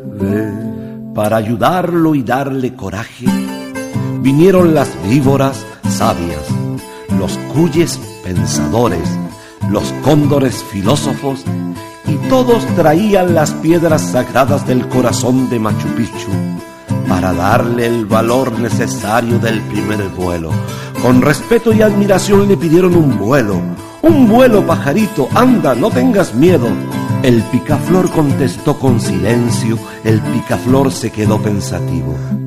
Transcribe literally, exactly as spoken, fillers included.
Para ayudarlo y darle coraje, vinieron las víboras sabias, los cuyes pensadores, los cóndores filósofos, y todos traían las piedras sagradas del corazón de Machu Picchu para darle el valor necesario del primer vuelo. Con respeto y admiración le pidieron un vuelo. Un vuelo, pajarito, anda, no tengas miedo. El picaflor contestó con silencio, el picaflor se quedó pensativo.